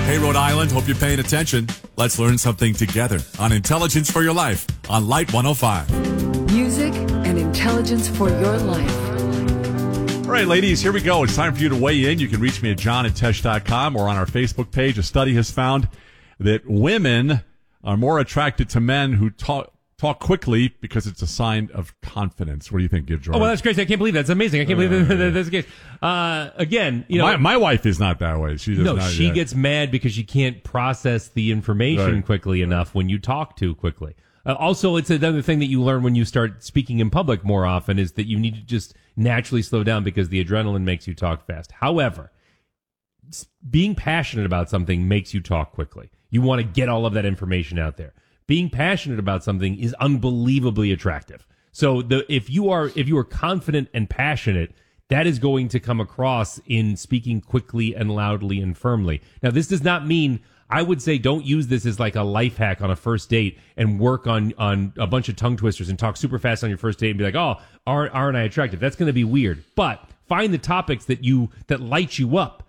Hey, Rhode Island, hope you're paying attention. Let's learn something together on Intelligence for Your Life on Light 105. Music and intelligence for your life. All right, ladies, here we go. It's time for you to weigh in. You can reach me at john@tesh.com or on our Facebook page. A study has found that women are more attracted to men who talk quickly because it's a sign of confidence. What do you think, George? Oh, well, that's crazy. I can't believe that. That's amazing. I can't believe that's the case. Again, you know, my wife is not that way. She gets mad because she can't process the information quickly enough when you talk too quickly. Also, it's another thing that you learn when you start speaking in public more often is that you need to just naturally slow down because the adrenaline makes you talk fast. However, being passionate about something makes you talk quickly. You want to get all of that information out there. Being passionate about something is unbelievably attractive. So if you are confident and passionate, that is going to come across in speaking quickly and loudly and firmly. Now, this does not mean, I would say don't use this as like a life hack on a first date and work on a bunch of tongue twisters and talk super fast on your first date and be like, oh, aren't I attractive? That's going to be weird. But find the topics that light you up.